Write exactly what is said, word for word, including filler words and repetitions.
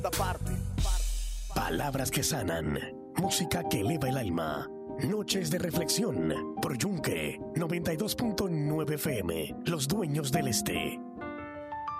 Parte. Palabras que sanan. Música que eleva el alma. Noches de reflexión. Por Yunque noventa y dos punto nueve F M. Los dueños del este.